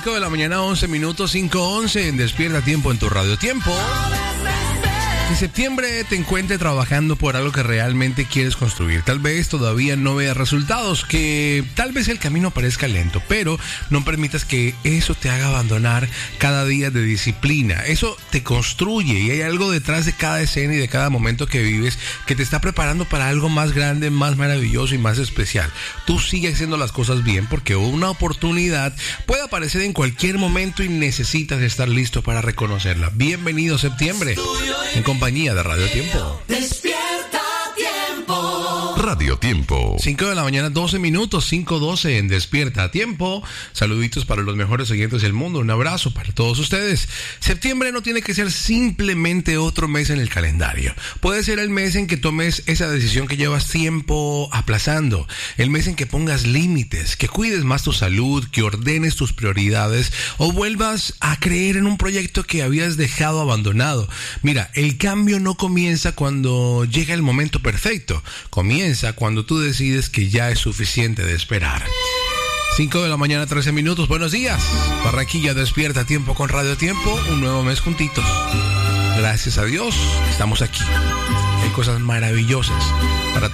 5 de la mañana, 11 minutos, 5:11 en Despierta Tiempo en tu Radio Tiempo. En septiembre te encuentres trabajando por algo que realmente quieres construir. Tal vez todavía no veas resultados, que tal vez el camino parezca lento, pero no permitas que eso te haga abandonar cada día de disciplina. Eso te construye y hay algo detrás de cada escena y de cada momento que vives que te está preparando para algo más grande, más maravilloso y más especial. Tú sigue haciendo las cosas bien porque una oportunidad puede aparecer en cualquier momento y necesitas estar listo para reconocerla. Bienvenido septiembre. En compañía de Radio Tiempo. Despierta Tiempo. Radio Tiempo. 5 de la mañana, 12 minutos, 5:12 en Despierta Tiempo. Saluditos para los mejores oyentes del mundo. Un abrazo para todos ustedes. Septiembre no tiene que ser simplemente otro mes en el calendario. Puede ser el mes en que tomes esa decisión que llevas tiempo aplazando. El mes en que pongas límites, que cuides más tu salud, que ordenes tus prioridades o vuelvas a creer en un proyecto que habías dejado abandonado. Mira, el cambio no comienza cuando llega el momento perfecto. Comienza cuando tú decides que ya es suficiente de esperar. 5 de la mañana, 13 minutos. Buenos días. Barranquilla, Despierta Tiempo con Radio Tiempo. Un nuevo mes juntitos. Gracias a Dios, estamos aquí. Hay cosas maravillosas para